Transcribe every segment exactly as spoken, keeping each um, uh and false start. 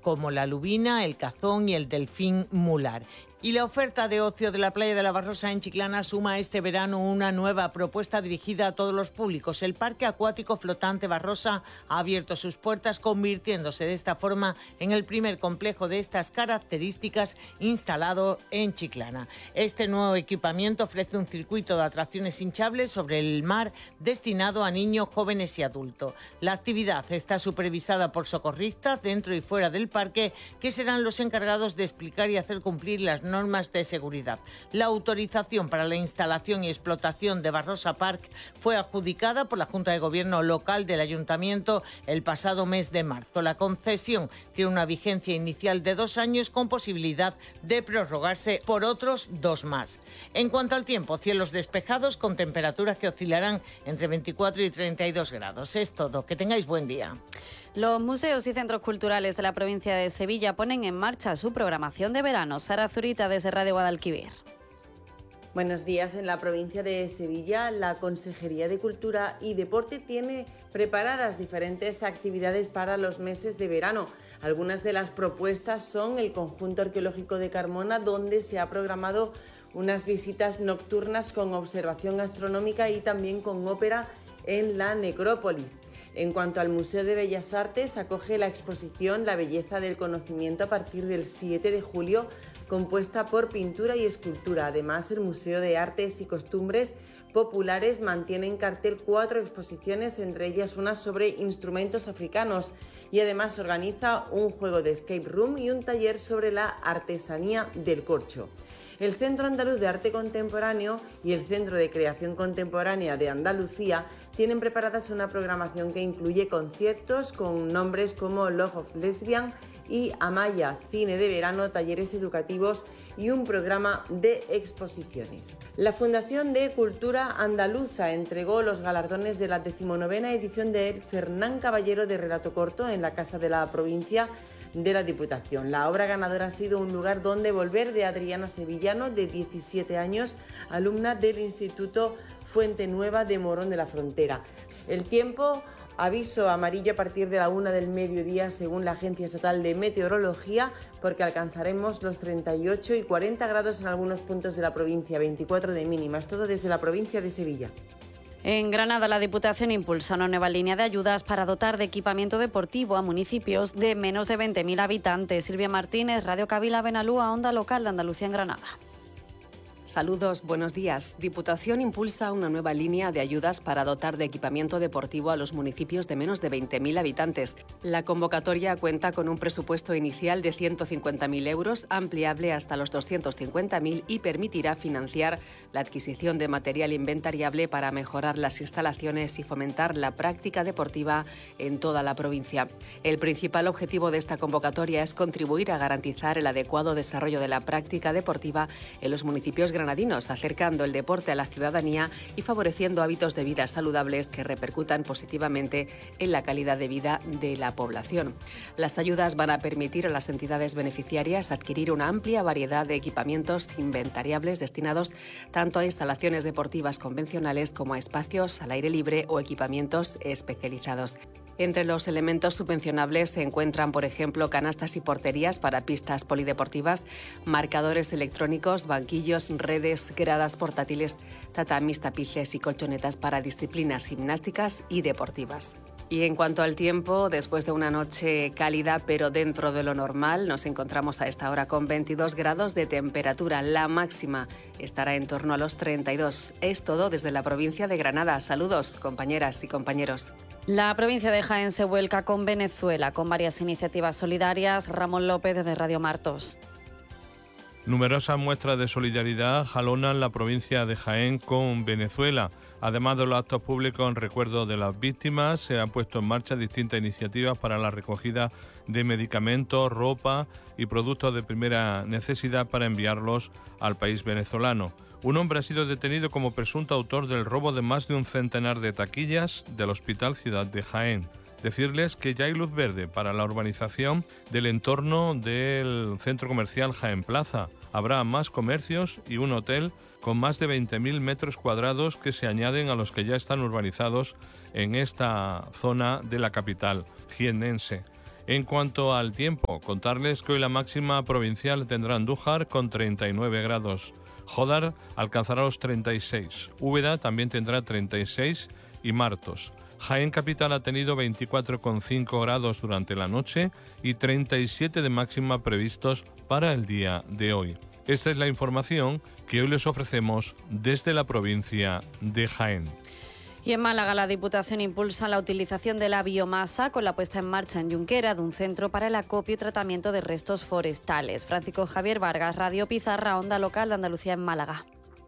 como la lubina, el cazón y el delfín mular. Y la oferta de ocio de la playa de la Barrosa en Chiclana suma este verano una nueva propuesta dirigida a todos los públicos. El Parque Acuático Flotante Barrosa ha abierto sus puertas, convirtiéndose de esta forma en el primer complejo de estas características instalado en Chiclana. Este nuevo equipamiento ofrece un circuito de atracciones hinchables sobre el mar destinado a niños, jóvenes y adultos. La actividad está supervisada por socorristas dentro y fuera del parque, que serán los encargados de explicar y hacer cumplir las normas de seguridad. La autorización para la instalación y explotación de Barrosa Park fue adjudicada por la Junta de Gobierno local del Ayuntamiento el pasado mes de marzo. La concesión tiene una vigencia inicial de dos años con posibilidad de prorrogarse por otros dos más. En cuanto al tiempo, cielos despejados con temperaturas que oscilarán entre veinticuatro y treinta y dos grados. Es todo. Que tengáis buen día. Los museos y centros culturales de la provincia de Sevilla ponen en marcha su programación de verano. Sara Zurita desde Radio Guadalquivir. Buenos días. En la provincia de Sevilla, la Consejería de Cultura y Deporte tiene preparadas diferentes actividades para los meses de verano. Algunas de las propuestas son el Conjunto Arqueológico de Carmona, donde se ha programado unas visitas nocturnas con observación astronómica y también con ópera en la necrópolis. En cuanto al Museo de Bellas Artes, acoge la exposición La Belleza del Conocimiento a partir del siete de julio, compuesta por pintura y escultura. Además, el Museo de Artes y Costumbres Populares mantiene en cartel cuatro exposiciones, entre ellas una sobre instrumentos africanos, y además organiza un juego de escape room y un taller sobre la artesanía del corcho. El Centro Andaluz de Arte Contemporáneo y el Centro de Creación Contemporánea de Andalucía tienen preparadas una programación que incluye conciertos con nombres como Love of Lesbian y Amaya, cine de verano, talleres educativos y un programa de exposiciones. La Fundación de Cultura Andaluza entregó los galardones de la decimonovena edición de Fernán Caballero de Relato Corto en la Casa de la Provincia de la Diputación. La obra ganadora ha sido Un lugar donde volver, de Adriana Sevillano, de diecisiete años, alumna del Instituto Fuente Nueva de Morón de la Frontera. El tiempo: aviso amarillo a partir de la una del mediodía según la Agencia Estatal de Meteorología, porque alcanzaremos los treinta y ocho y cuarenta grados en algunos puntos de la provincia, veinticuatro de mínimas, todo desde la provincia de Sevilla. En Granada, la Diputación impulsa una nueva línea de ayudas para dotar de equipamiento deportivo a municipios de menos de veinte mil habitantes. Silvia Martínez, Radio Cavila, Benalúa, Onda Local de Andalucía en Granada. Saludos, buenos días. Diputación impulsa una nueva línea de ayudas para dotar de equipamiento deportivo a los municipios de menos de veinte mil habitantes. La convocatoria cuenta con un presupuesto inicial de ciento cincuenta mil euros, ampliable hasta los doscientos cincuenta mil, y permitirá financiar la adquisición de material inventariable para mejorar las instalaciones y fomentar la práctica deportiva en toda la provincia. El principal objetivo de esta convocatoria es contribuir a garantizar el adecuado desarrollo de la práctica deportiva en los municipios granadinos, acercando el deporte a la ciudadanía y favoreciendo hábitos de vida saludables que repercutan positivamente en la calidad de vida de la población. Las ayudas van a permitir a las entidades beneficiarias adquirir una amplia variedad de equipamientos inventariables destinados tanto a instalaciones deportivas convencionales como a espacios al aire libre o equipamientos especializados. Entre los elementos subvencionables se encuentran, por ejemplo, canastas y porterías para pistas polideportivas, marcadores electrónicos, banquillos, redes, gradas portátiles, tatamis, tapices y colchonetas para disciplinas gimnásticas y deportivas. Y en cuanto al tiempo, después de una noche cálida pero dentro de lo normal, nos encontramos a esta hora con veintidós grados de temperatura. La máxima estará en torno a los treinta y dos. Es todo desde la provincia de Granada. Saludos, compañeras y compañeros. La provincia de Jaén se vuelca con Venezuela con varias iniciativas solidarias. Ramón López desde Radio Martos. Numerosas muestras de solidaridad jalonan la provincia de Jaén con Venezuela. Además de los actos públicos en recuerdo de las víctimas, se han puesto en marcha distintas iniciativas para la recogida de medicamentos, ropa y productos de primera necesidad para enviarlos al país venezolano. Un hombre ha sido detenido como presunto autor del robo de más de un centenar de taquillas del Hospital Ciudad de Jaén. Decirles que ya hay luz verde para la urbanización del entorno del centro comercial Jaén Plaza. Habrá más comercios y un hotel con más de veinte mil metros cuadrados que se añaden a los que ya están urbanizados en esta zona de la capital jiennense. En cuanto al tiempo, contarles que hoy la máxima provincial tendrá Andújar con treinta y nueve grados. Jódar alcanzará los treinta y seis. Úbeda también tendrá treinta y seis y Martos. Jaén Capital ha tenido veinticuatro coma cinco grados durante la noche y treinta y siete de máxima previstos para el día de hoy. Esta es la información que hoy les ofrecemos desde la provincia de Jaén. Y en Málaga, la Diputación impulsa la utilización de la biomasa con la puesta en marcha en Junquera de un centro para el acopio y tratamiento de restos forestales. Francisco Javier Vargas, Radio Pizarra, Onda Local de Andalucía en Málaga.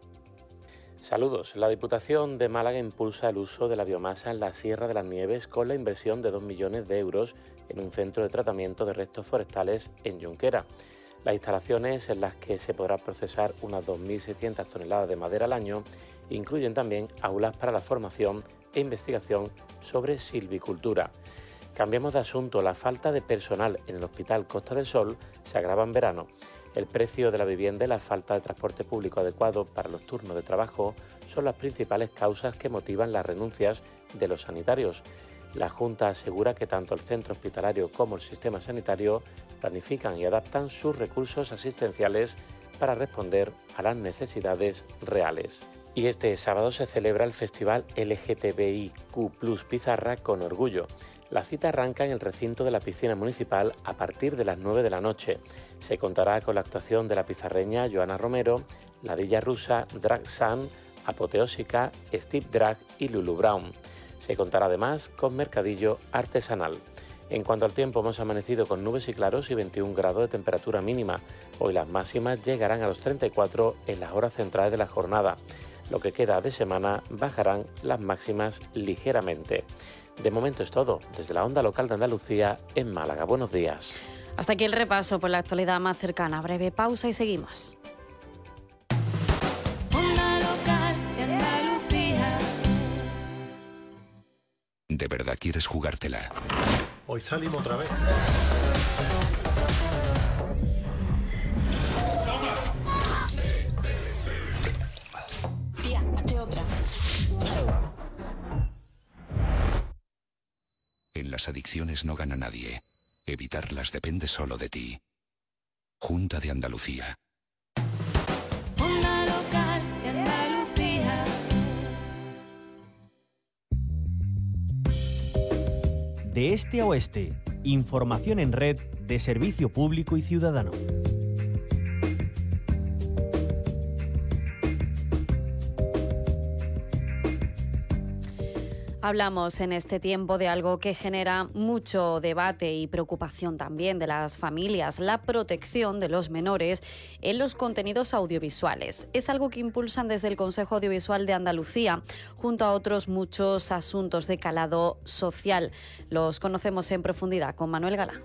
Saludos. La Diputación de Málaga impulsa el uso de la biomasa en la Sierra de las Nieves con la inversión de dos millones de euros en un centro de tratamiento de restos forestales en Junquera. Las instalaciones, en las que se podrá procesar unas dos mil seiscientas toneladas de madera al año, incluyen también aulas para la formación e investigación sobre silvicultura. Cambiamos de asunto. La falta de personal en el Hospital Costa del Sol se agrava en verano. El precio de la vivienda y la falta de transporte público adecuado para los turnos de trabajo son las principales causas que motivan las renuncias de los sanitarios. La Junta asegura que tanto el centro hospitalario como el sistema sanitario planifican y adaptan sus recursos asistenciales para responder a las necesidades reales. Y este sábado se celebra el Festival L G T B I Q plus Pizarra con orgullo. La cita arranca en el recinto de la piscina municipal a partir de las nueve de la noche. Se contará con la actuación de la pizarreña Joana Romero, Ladilla Rusa, Drag Sun, Apoteósica, Steve Drag y Lulu Brown. Se contará además con mercadillo artesanal. En cuanto al tiempo, hemos amanecido con nubes y claros y veintiún grados de temperatura mínima. Hoy las máximas llegarán a los treinta y cuatro en las horas centrales de la jornada. Lo que queda de semana bajarán las máximas ligeramente. De momento es todo. Desde la Onda Local de Andalucía en Málaga. Buenos días. Hasta aquí el repaso por la actualidad más cercana. Breve pausa y seguimos. Onda Local de Andalucía. ¿De verdad quieres jugártela? Hoy salimos otra vez. Tía, hazte otra. En las adicciones no gana nadie. Evitarlas depende solo de ti. Junta de Andalucía. Onda Local de Andalucía. De este a oeste, información en red de servicio público y ciudadano. Hablamos en este tiempo de algo que genera mucho debate y preocupación también de las familias, la protección de los menores en los contenidos audiovisuales. Es algo que impulsan desde el Consejo Audiovisual de Andalucía, junto a otros muchos asuntos de calado social. Los conocemos en profundidad con Manuel Galán.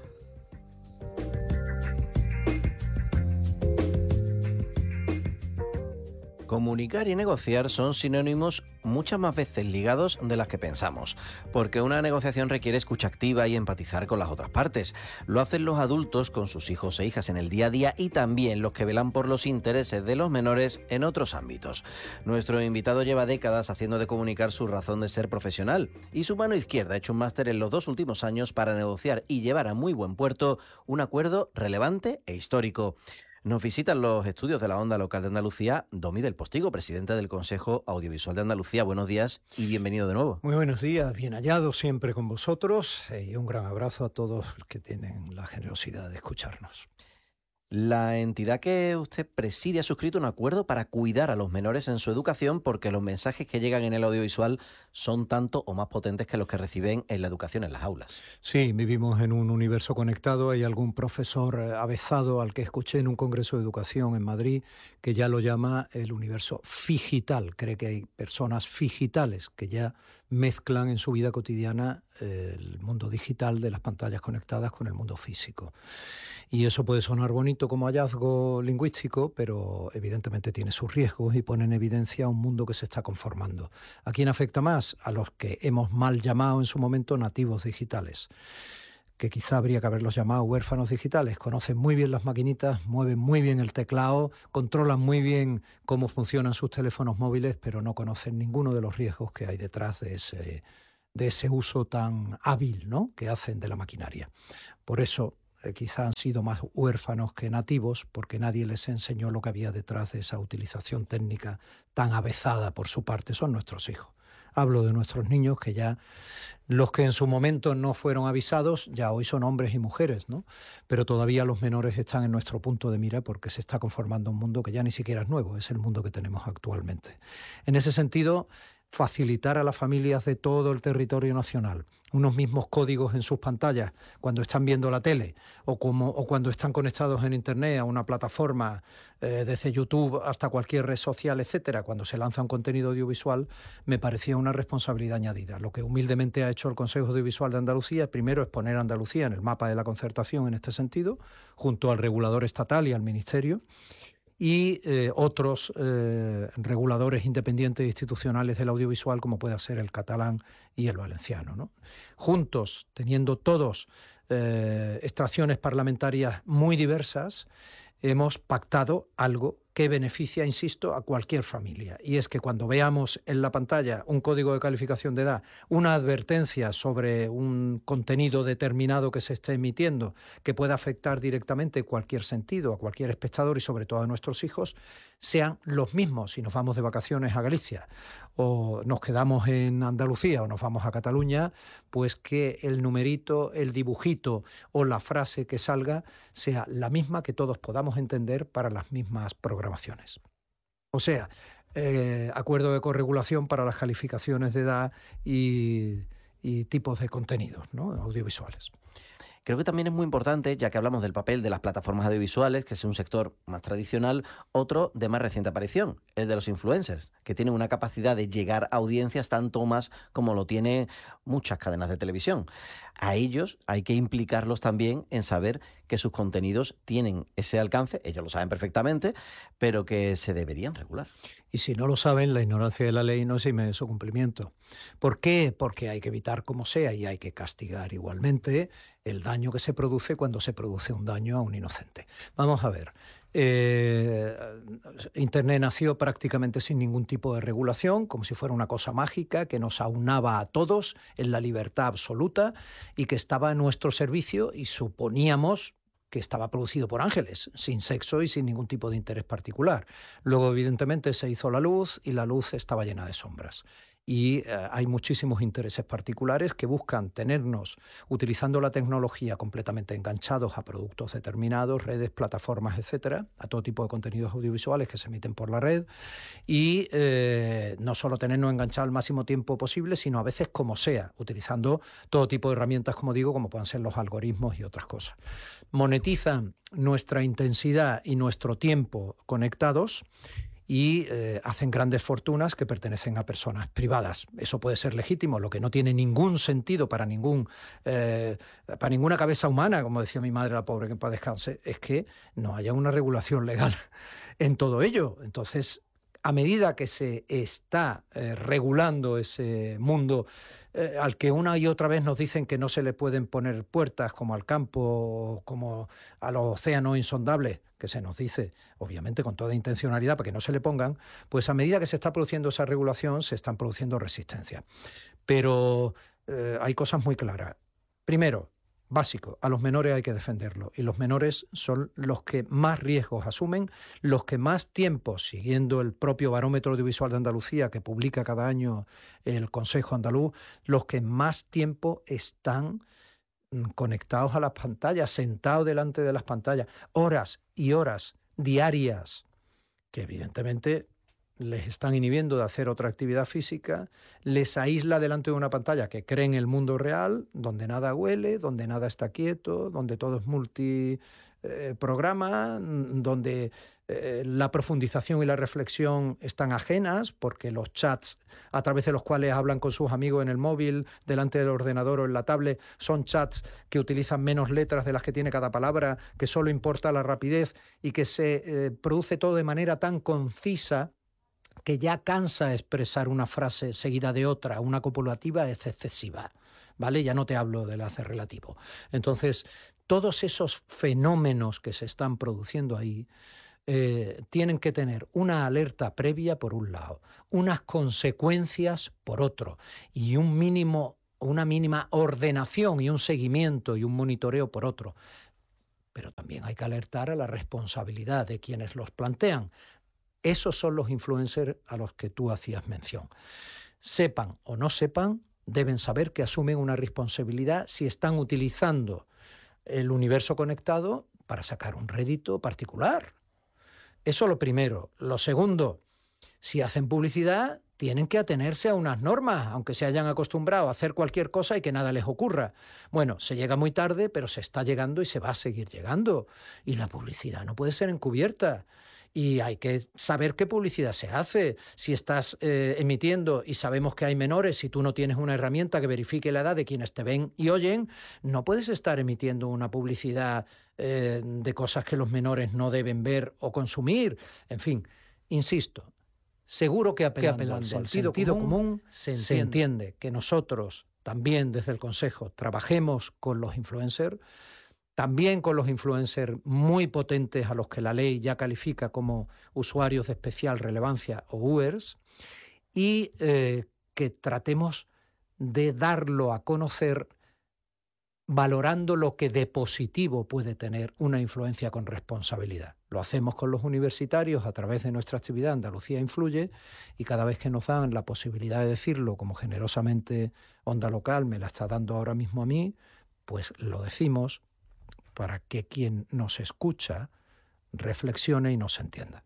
Comunicar y negociar son sinónimos muchas más veces ligados de las que pensamos, porque una negociación requiere escucha activa y empatizar con las otras partes. Lo hacen los adultos con sus hijos e hijas en el día a día y también los que velan por los intereses de los menores en otros ámbitos. Nuestro invitado lleva décadas haciendo de comunicar su razón de ser profesional y su mano izquierda ha hecho un máster en los dos últimos años para negociar y llevar a muy buen puerto un acuerdo relevante e histórico. Nos visitan los estudios de la Onda Local de Andalucía, Domi del Postigo, presidente del Consejo Audiovisual de Andalucía. Buenos días y bienvenido de nuevo. Muy buenos días, bien hallado siempre con vosotros y un gran abrazo a todos los que tienen la generosidad de escucharnos. La entidad que usted preside ha suscrito un acuerdo para cuidar a los menores en su educación porque los mensajes que llegan en el audiovisual son tanto o más potentes que los que reciben en la educación en las aulas. Sí, vivimos en un universo conectado. Hay algún profesor avezado al que escuché en un congreso de educación en Madrid que ya lo llama el universo figital. Cree que hay personas figitales que ya mezclan en su vida cotidiana el mundo digital de las pantallas conectadas con el mundo físico. Y eso puede sonar bonito como hallazgo lingüístico, pero evidentemente tiene sus riesgos y pone en evidencia un mundo que se está conformando. ¿A quién afecta más? A los que hemos mal llamado en su momento nativos digitales, que quizá habría que haberlos llamado huérfanos digitales. Conocen muy bien las maquinitas, mueven muy bien el teclado, controlan muy bien cómo funcionan sus teléfonos móviles, pero no conocen ninguno de los riesgos que hay detrás de ese de ese uso tan hábil, ¿no?, que hacen de la maquinaria. Por eso eh, quizá han sido más huérfanos que nativos, porque nadie les enseñó lo que había detrás de esa utilización técnica tan avezada por su parte. Son nuestros hijos. Hablo de nuestros niños, que ya los que en su momento no fueron avisados, ya hoy son hombres y mujeres, ¿no? Pero todavía los menores están en nuestro punto de mira, porque se está conformando un mundo que ya ni siquiera es nuevo, es el mundo que tenemos actualmente. En ese sentido, facilitar a las familias de todo el territorio nacional unos mismos códigos en sus pantallas cuando están viendo la tele o, como, o cuando están conectados en Internet a una plataforma, eh, desde YouTube hasta cualquier red social, etcétera, cuando se lanza un contenido audiovisual, me parecía una responsabilidad añadida. Lo que humildemente ha hecho el Consejo Audiovisual de Andalucía, primero, es poner a Andalucía en el mapa de la concertación en este sentido, junto al regulador estatal y al Ministerio, y eh, otros eh, reguladores independientes e institucionales del audiovisual, como puede ser el catalán y el valenciano, ¿no? Juntos, teniendo todos eh, extracciones parlamentarias muy diversas, hemos pactado algo que beneficia, insisto, a cualquier familia. Y es que cuando veamos en la pantalla un código de calificación de edad, una advertencia sobre un contenido determinado que se esté emitiendo, que pueda afectar directamente cualquier sentido a cualquier espectador y sobre todo a nuestros hijos, sean los mismos si nos vamos de vacaciones a Galicia o nos quedamos en Andalucía o nos vamos a Cataluña, pues que el numerito, el dibujito o la frase que salga sea la misma, que todos podamos entender para las mismas programaciones. O sea, eh, acuerdo de corregulación para las calificaciones de edad y, y tipos de contenidos, ¿no?, audiovisuales. Creo que también es muy importante, ya que hablamos del papel de las plataformas audiovisuales, que es un sector más tradicional, otro de más reciente aparición, el de los influencers, que tienen una capacidad de llegar a audiencias tanto más como lo tienen muchas cadenas de televisión. A ellos hay que implicarlos también en saber que sus contenidos tienen ese alcance, ellos lo saben perfectamente, pero que se deberían regular. Y si no lo saben, la ignorancia de la ley no exime de su cumplimiento. ¿Por qué? Porque hay que evitar como sea y hay que castigar igualmente el daño que se produce cuando se produce un daño a un inocente. Vamos a ver. Eh, Internet nació prácticamente sin ningún tipo de regulación, como si fuera una cosa mágica que nos aunaba a todos en la libertad absoluta y que estaba a nuestro servicio, y suponíamos que estaba producido por ángeles, sin sexo y sin ningún tipo de interés particular. Luego, evidentemente, se hizo la luz y la luz estaba llena de sombras. Y eh, hay muchísimos intereses particulares que buscan tenernos utilizando la tecnología completamente enganchados a productos determinados, redes, plataformas, etcétera, a todo tipo de contenidos audiovisuales que se emiten por la red, y eh, no solo tenernos enganchados el máximo tiempo posible, sino a veces como sea, utilizando todo tipo de herramientas, como digo, como puedan ser los algoritmos y otras cosas. Monetizan nuestra intensidad y nuestro tiempo conectados, y eh, hacen grandes fortunas que pertenecen a personas privadas. Eso puede ser legítimo. Lo que no tiene ningún sentido para, ningún, eh, para ninguna cabeza humana, como decía mi madre, la pobre, que en paz descanse, es que no haya una regulación legal en todo ello. Entonces, a medida que se está eh, regulando ese mundo eh, al que una y otra vez nos dicen que no se le pueden poner puertas, como al campo, como a los océanos insondables, que se nos dice, obviamente con toda intencionalidad, para que no se le pongan, pues a medida que se está produciendo esa regulación, se están produciendo resistencias. Pero eh, hay cosas muy claras. Primero, básico, a los menores hay que defenderlos, y los menores son los que más riesgos asumen, los que más tiempo, siguiendo el propio Barómetro Audiovisual de Andalucía que publica cada año el Consejo Andaluz, los que más tiempo están conectados a las pantallas, sentados delante de las pantallas, horas y horas diarias, que evidentemente les están inhibiendo de hacer otra actividad física, les aísla delante de una pantalla que creen el mundo real, donde nada huele, donde nada está quieto, donde todo es multiprograma, eh, donde eh, la profundización y la reflexión están ajenas, porque los chats a través de los cuales hablan con sus amigos en el móvil, delante del ordenador o en la tablet, son chats que utilizan menos letras de las que tiene cada palabra, que solo importa la rapidez y que se eh, produce todo de manera tan concisa que ya cansa expresar una frase seguida de otra. Una copulativa es excesiva, ¿vale? Ya no te hablo del hacer relativo. Entonces, todos esos fenómenos que se están produciendo ahí eh, tienen que tener una alerta previa por un lado, unas consecuencias por otro, y un mínimo una mínima ordenación y un seguimiento y un monitoreo por otro. Pero también hay que alertar a la responsabilidad de quienes los plantean. Esos son los influencers a los que tú hacías mención. Sepan o no sepan, deben saber que asumen una responsabilidad si están utilizando el universo conectado para sacar un rédito particular. Eso lo primero. Lo segundo, si hacen publicidad, tienen que atenerse a unas normas, aunque se hayan acostumbrado a hacer cualquier cosa y que nada les ocurra. Bueno, se llega muy tarde, pero se está llegando y se va a seguir llegando. Y la publicidad no puede ser encubierta. Y hay que saber qué publicidad se hace. Si estás eh, emitiendo y sabemos que hay menores, si tú no tienes una herramienta que verifique la edad de quienes te ven y oyen, no puedes estar emitiendo una publicidad eh, de cosas que los menores no deben ver o consumir. En fin, insisto, seguro que apelando, que apelando al sentido, sentido común, común se, entiende. se entiende que nosotros también desde el Consejo trabajemos con los influencers, también con los influencers muy potentes a los que la ley ya califica como usuarios de especial relevancia o U E R S, y eh, que tratemos de darlo a conocer valorando lo que de positivo puede tener una influencia con responsabilidad. Lo hacemos con los universitarios a través de nuestra actividad Andalucía Influye, y cada vez que nos dan la posibilidad de decirlo, como generosamente Onda Local me la está dando ahora mismo a mí, pues lo decimos para que quien nos escucha reflexione y nos entienda.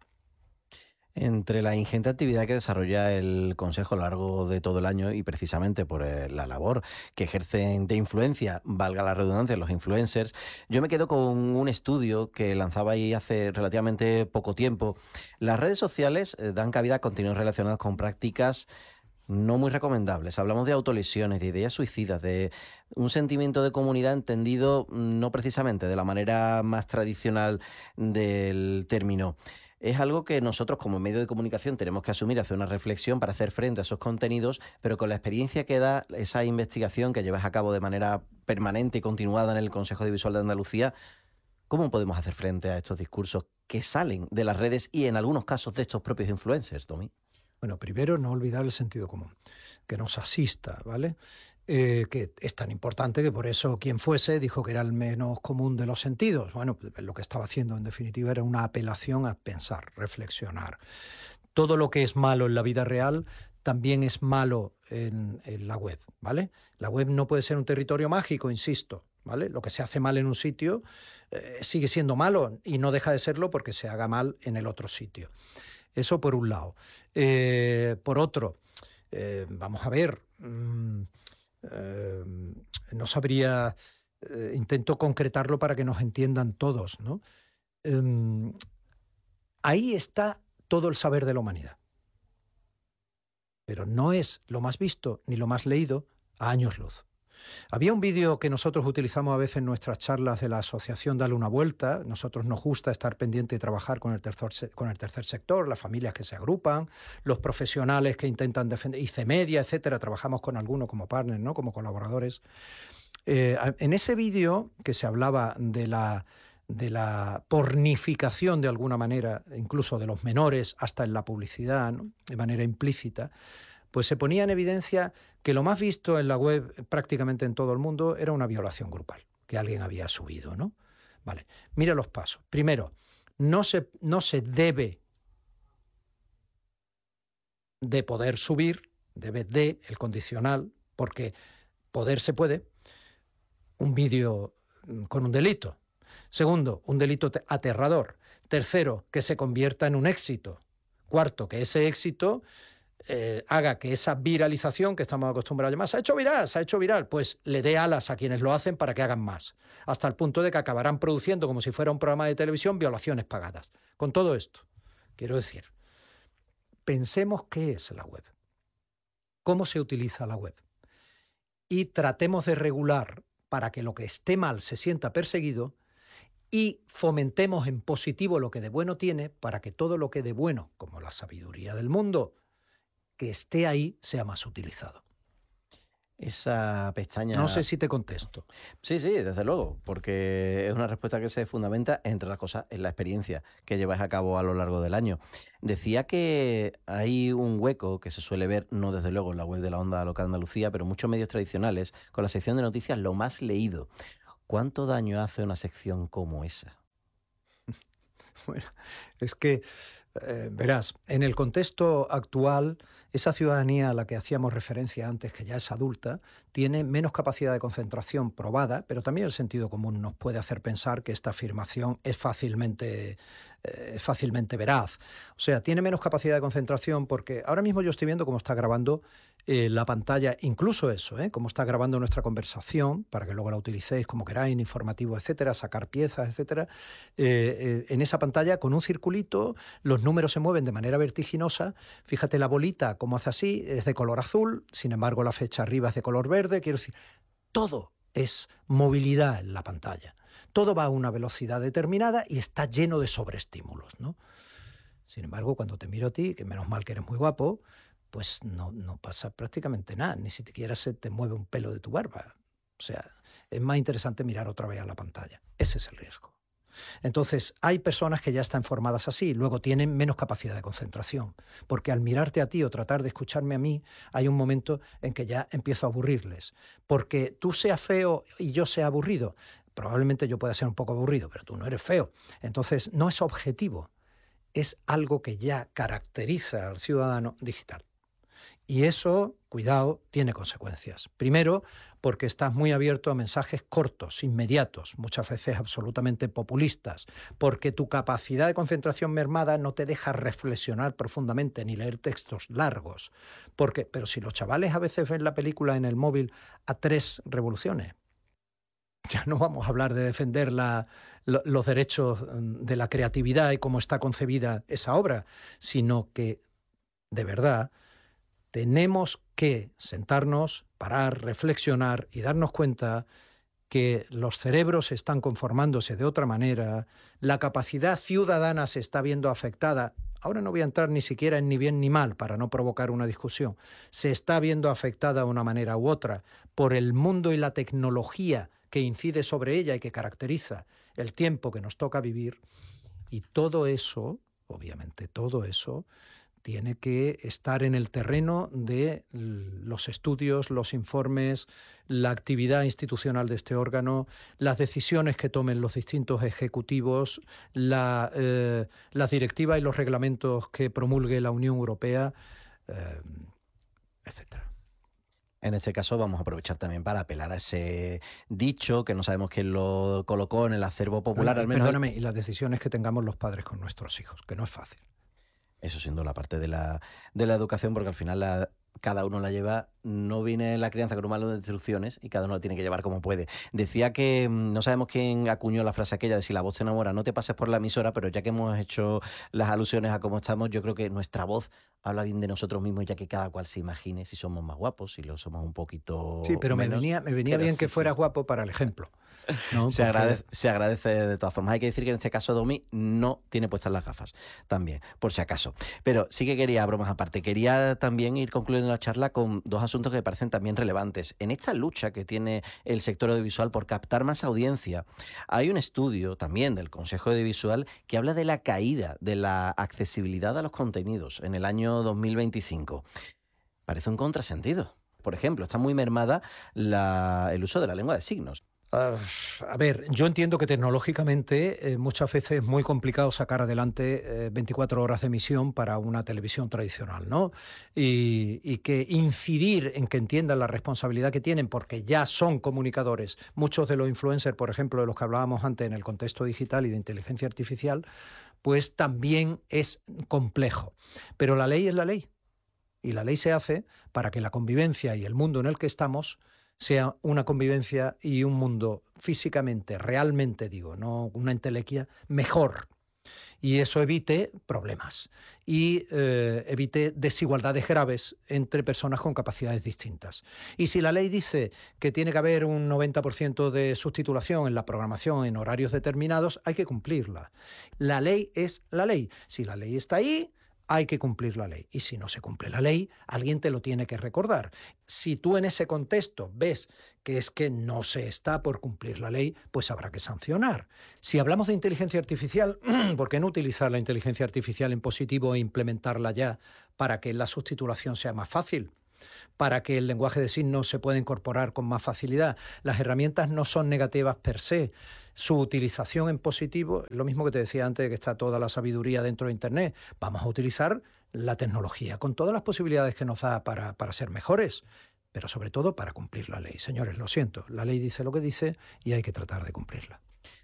Entre la ingente actividad que desarrolla el Consejo a lo largo de todo el año y precisamente por la labor que ejercen de influencia, valga la redundancia, los influencers, yo me quedo con un estudio que lanzaba ahí hace relativamente poco tiempo. Las redes sociales dan cabida a contenidos relacionados con prácticas no muy recomendables. Hablamos de autolesiones, de ideas suicidas, de un sentimiento de comunidad entendido no precisamente de la manera más tradicional del término. Es algo que nosotros como medio de comunicación tenemos que asumir, hacer una reflexión para hacer frente a esos contenidos, pero con la experiencia que da esa investigación que llevas a cabo de manera permanente y continuada en el Consejo Audiovisual de Andalucía, ¿cómo podemos hacer frente a estos discursos que salen de las redes y en algunos casos de estos propios influencers, Tommy? Bueno, primero no olvidar el sentido común, que nos asista, ¿vale? Eh, que es tan importante que por eso quien fuese dijo que era el menos común de los sentidos. Bueno, lo que estaba haciendo en definitiva era una apelación a pensar, reflexionar. Todo lo que es malo en la vida real también es malo en, en la web, ¿vale? La web no puede ser un territorio mágico, insisto, ¿vale? Lo que se hace mal en un sitio eh, sigue siendo malo y no deja de serlo porque se haga mal en el otro sitio. Eso por un lado. Eh, por otro, eh, vamos a ver, mmm, eh, no sabría, eh, intento concretarlo para que nos entiendan todos, ¿no? Eh, ahí está todo el saber de la humanidad. Pero no es lo más visto ni lo más leído a años luz. Había un vídeo que nosotros utilizamos a veces en nuestras charlas de la asociación Dale una Vuelta. Nosotros nos gusta estar pendiente y trabajar con el tercer, con el tercer sector, las familias que se agrupan, los profesionales que intentan defender, I C E Media, etcétera. Trabajamos con algunos como partners, ¿no? Como colaboradores. Eh, en ese vídeo que se hablaba de la, de la pornificación de alguna manera, incluso de los menores hasta en la publicidad, ¿no? De manera implícita, pues se ponía en evidencia que lo más visto en la web prácticamente en todo el mundo era una violación grupal, que alguien había subido, ¿no? Vale, mira los pasos. Primero, no se, no se debe de poder subir, debe de, el condicional, porque poder se puede, un vídeo con un delito. Segundo, un delito aterrador. Tercero, que se convierta en un éxito. Cuarto, que ese éxito Eh, haga que esa viralización que estamos acostumbrados a llamar, se ha hecho viral, se ha hecho viral, pues le dé alas a quienes lo hacen para que hagan más, hasta el punto de que acabarán produciendo, como si fuera un programa de televisión, violaciones pagadas. Con todo esto, quiero decir, pensemos qué es la web, cómo se utiliza la web, y tratemos de regular para que lo que esté mal se sienta perseguido, y fomentemos en positivo lo que de bueno tiene para que todo lo que de bueno, como la sabiduría del mundo, que esté ahí, sea más utilizado. esa pestaña... No sé si te contesto. Sí, sí, desde luego, porque es una respuesta que se fundamenta, entre las cosas, en la experiencia que lleváis a cabo a lo largo del año. Decía que hay un hueco que se suele ver, no desde luego en la web de la Onda Local Andalucía, pero muchos medios tradicionales, con la sección de noticias lo más leído. ¿Cuánto daño hace una sección como esa? Bueno, es que, eh, verás, en el contexto actual, esa ciudadanía a la que hacíamos referencia antes, que ya es adulta, tiene menos capacidad de concentración probada, pero también el sentido común nos puede hacer pensar que esta afirmación es fácilmente, eh, fácilmente veraz. O sea, tiene menos capacidad de concentración porque ahora mismo yo estoy viendo cómo está grabando eh, la pantalla, incluso eso, ¿eh? Cómo está grabando nuestra conversación, para que luego la utilicéis como queráis, en informativo, etcétera, sacar piezas, etcétera. Eh, eh, en esa pantalla, con un circulito, los números se mueven de manera vertiginosa. Fíjate la bolita, como hace así, es de color azul, sin embargo la fecha arriba es de color verde. Quiero decir, todo es movilidad en la pantalla. Todo va a una velocidad determinada y está lleno de sobreestímulos, ¿no? Sin embargo, cuando te miro a ti, que menos mal que eres muy guapo, pues no, no pasa prácticamente nada, ni siquiera se te mueve un pelo de tu barba. O sea, es más interesante mirar otra vez a la pantalla. Ese es el riesgo. Entonces, hay personas que ya están formadas así, luego tienen menos capacidad de concentración, porque al mirarte a ti o tratar de escucharme a mí, hay un momento en que ya empiezo a aburrirles. Porque tú seas feo y yo sea aburrido, probablemente yo pueda ser un poco aburrido, pero tú no eres feo. Entonces, no es objetivo, es algo que ya caracteriza al ciudadano digital. Y eso, cuidado, tiene consecuencias. Primero, porque estás muy abierto a mensajes cortos, inmediatos, muchas veces absolutamente populistas, porque tu capacidad de concentración mermada no te deja reflexionar profundamente ni leer textos largos. Porque, pero si los chavales a veces ven la película en el móvil a tres revoluciones, ya no vamos a hablar de defender la, lo, los derechos de la creatividad y cómo está concebida esa obra, sino que, de verdad, tenemos que sentarnos, parar, reflexionar y darnos cuenta que los cerebros están conformándose de otra manera, la capacidad ciudadana se está viendo afectada. Ahora no voy a entrar ni siquiera en ni bien ni mal para no provocar una discusión. Se está viendo afectada de una manera u otra por el mundo y la tecnología que incide sobre ella y que caracteriza el tiempo que nos toca vivir. Y todo eso, obviamente todo eso, tiene que estar en el terreno de los estudios, los informes, la actividad institucional de este órgano, las decisiones que tomen los distintos ejecutivos, la, eh, las directivas y los reglamentos que promulgue la Unión Europea, eh, etcétera. En este caso vamos a aprovechar también para apelar a ese dicho que no sabemos quién lo colocó en el acervo popular. Bueno, al menos perdóname, y las decisiones que tengamos los padres con nuestros hijos, que no es fácil. Eso siendo la parte de la, de la educación, porque al final la, cada uno la lleva, no viene la crianza con un manual de instrucciones y cada uno la tiene que llevar como puede. Decía que no sabemos quién acuñó la frase aquella de si la voz te enamora, no te pases por la emisora, pero ya que hemos hecho las alusiones a cómo estamos, yo creo que nuestra voz habla bien de nosotros mismos, ya que cada cual se imagine si somos más guapos, si lo somos un poquito Sí, pero menos, me venía, me venía bien sí, que fueras sí. guapo para el ejemplo. ¿No? Se, Porque... agradece, se agradece de todas formas. Hay que decir que en este caso Domi no tiene puestas las gafas, también, por si acaso. Pero sí que quería, bromas aparte, quería también ir concluyendo la charla con dos asuntos que me parecen también relevantes. En esta lucha que tiene el sector audiovisual por captar más audiencia, hay un estudio también del Consejo Audiovisual que habla de la caída de la accesibilidad a los contenidos en el año dos mil veinticinco. Parece un contrasentido. Por ejemplo, está muy mermada la, el uso de la lengua de signos. Uh, a ver, yo entiendo que tecnológicamente eh, muchas veces es muy complicado sacar adelante eh, veinticuatro horas de emisión para una televisión tradicional, ¿no? Y, y que incidir en que entiendan la responsabilidad que tienen, porque ya son comunicadores. Muchos de los influencers, por ejemplo, de los que hablábamos antes en el contexto digital y de inteligencia artificial, pues también es complejo. Pero la ley es la ley. Y la ley se hace para que la convivencia y el mundo en el que estamos sea una convivencia y un mundo físicamente, realmente digo, no una entelequia, mejor. Y eso evite problemas y eh, evite desigualdades graves entre personas con capacidades distintas. Y si la ley dice que tiene que haber un noventa por ciento de subtitulación en la programación en horarios determinados, hay que cumplirla. La ley es la ley. Si la ley está ahí, hay que cumplir la ley. Y si no se cumple la ley, alguien te lo tiene que recordar. Si tú en ese contexto ves que es que no se está por cumplir la ley, pues habrá que sancionar. Si hablamos de inteligencia artificial, ¿por qué no utilizar la inteligencia artificial en positivo e implementarla ya para que la sustitución sea más fácil? Para que el lenguaje de signos se pueda incorporar con más facilidad. Las herramientas no son negativas per se. Su utilización en positivo, lo mismo que te decía antes de que está toda la sabiduría dentro de Internet. Vamos a utilizar la tecnología con todas las posibilidades que nos da para, para ser mejores, pero sobre todo para cumplir la ley. Señores, lo siento, la ley dice lo que dice y hay que tratar de cumplirla.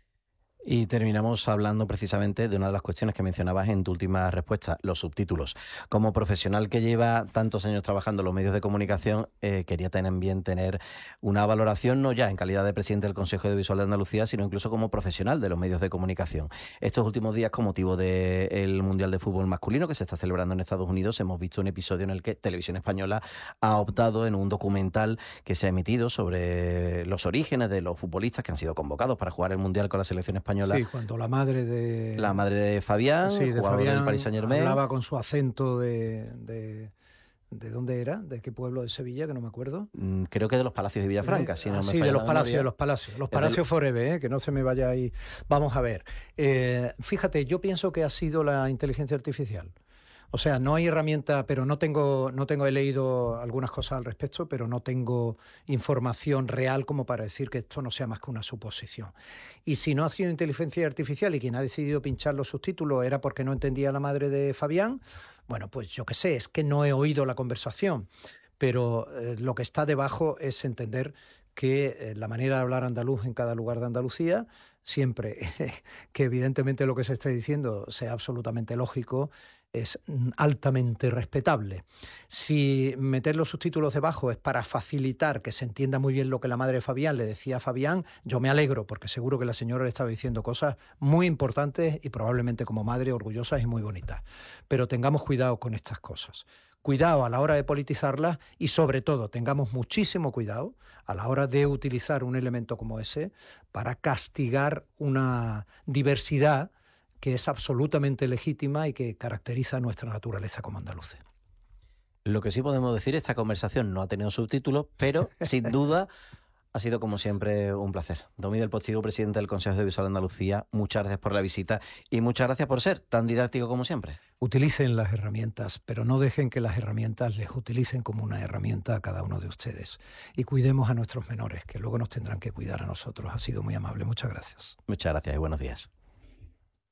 Y terminamos hablando precisamente de una de las cuestiones que mencionabas en tu última respuesta, los subtítulos. Como profesional que lleva tantos años trabajando en los medios de comunicación, eh, quería también tener una valoración, no ya en calidad de presidente del Consejo Audiovisual de Andalucía, sino incluso como profesional de los medios de comunicación. Estos últimos días, con motivo del Mundial de Fútbol Masculino que se está celebrando en Estados Unidos, hemos visto un episodio en el que Televisión Española ha optado en un documental que se ha emitido sobre los orígenes de los futbolistas que han sido convocados para jugar el Mundial con la selección española. Sí, cuando la madre de... La madre de Fabián, sí, de jugador Fabián, del Paris Saint-Germain. Hablaba con su acento de, de... ¿De dónde era? ¿De qué pueblo de Sevilla? Que no me acuerdo. Mm, creo que de los Palacios de Villafranca, eh, si no ah, me Sí, falla de los la Palacios, memoria. de los Palacios. Los Es Palacios del... Forever, ¿eh? Que no se me vaya ahí. Vamos a ver. Eh, fíjate, yo pienso que ha sido la inteligencia artificial. O sea, no hay herramienta, pero no tengo, no tengo, he leído algunas cosas al respecto, pero no tengo información real como para decir que esto no sea más que una suposición. Y si no ha sido inteligencia artificial y quien ha decidido pinchar los subtítulos era porque no entendía a la madre de Fabián, bueno, pues yo qué sé, es que no he oído la conversación. Pero eh, lo que está debajo es entender que eh, la manera de hablar andaluz en cada lugar de Andalucía, siempre que evidentemente lo que se esté diciendo sea absolutamente lógico, es altamente respetable. Si meter los subtítulos debajo es para facilitar que se entienda muy bien lo que la madre de Fabián le decía a Fabián, yo me alegro porque seguro que la señora le estaba diciendo cosas muy importantes y probablemente como madre orgullosas y muy bonitas. Pero tengamos cuidado con estas cosas. Cuidado a la hora de politizarlas y sobre todo tengamos muchísimo cuidado a la hora de utilizar un elemento como ese para castigar una diversidad que es absolutamente legítima y que caracteriza nuestra naturaleza como andaluces. Lo que sí podemos decir, esta conversación no ha tenido subtítulos, pero sin duda ha sido como siempre un placer. Domi del Postigo, presidente del Consejo Audiovisual de Andalucía, muchas gracias por la visita y muchas gracias por ser tan didáctico como siempre. Utilicen las herramientas, pero no dejen que las herramientas les utilicen como una herramienta a cada uno de ustedes. Y cuidemos a nuestros menores, que luego nos tendrán que cuidar a nosotros. Ha sido muy amable. Muchas gracias. Muchas gracias y buenos días.